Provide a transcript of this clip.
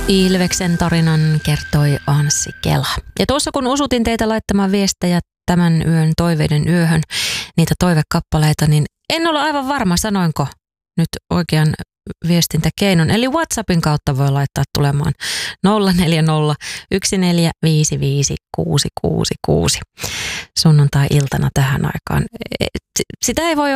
Ilveksen tarinan kertoi Anssi Kela. Ja tuossa kun usutin teitä laittamaan viestejä tämän yön toiveiden yöhön, niitä toivekappaleita, niin en ole aivan varma, sanoinko nyt oikean viestintäkeinon. Eli WhatsAppin kautta voi laittaa tulemaan 040 1455 666 sunnuntai-iltana tähän aikaan. Sitä ei voi